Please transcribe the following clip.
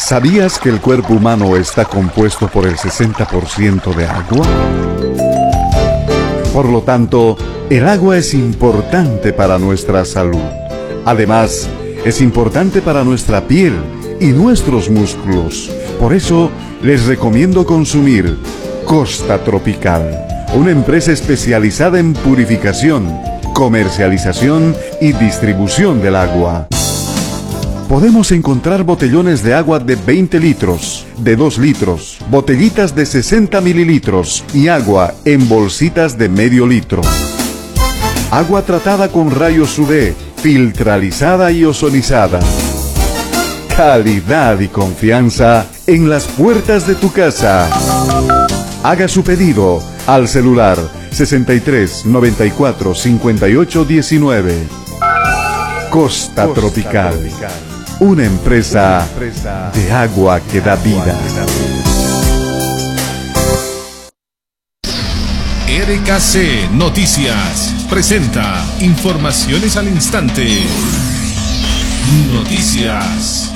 ¿Sabías que el cuerpo humano está compuesto por el 60% de agua? Por lo tanto, el agua es importante para nuestra salud. Además, es importante para nuestra piel y nuestros músculos. Por eso, les recomiendo consumir Costa Tropical, una empresa especializada en purificación, comercialización y distribución del agua. Podemos encontrar botellones de agua de 20 litros, de 2 litros, botellitas de 60 mililitros y agua en bolsitas de medio litro. Agua tratada con rayos UV, filtralizada y ozonizada. Calidad y confianza en las puertas de tu casa. Haga su pedido al celular 63 94 58 19. Costa Tropical, una empresa de agua que da vida. RKC Noticias presenta informaciones al instante. Noticias.